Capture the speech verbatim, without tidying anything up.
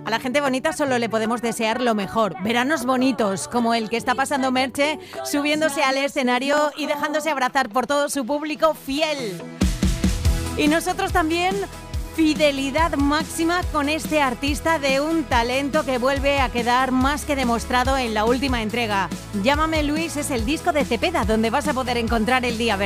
A la gente bonita solo le podemos desear lo mejor. Veranos bonitos, como el que está pasando Merche, subiéndose al escenario y dejándose abrazar por todo su público fiel. Y nosotros también, fidelidad máxima con este artista de un talento que vuelve a quedar más que demostrado en la última entrega. Llámame Luis es el disco de Cepeda, donde vas a poder encontrar el día verde.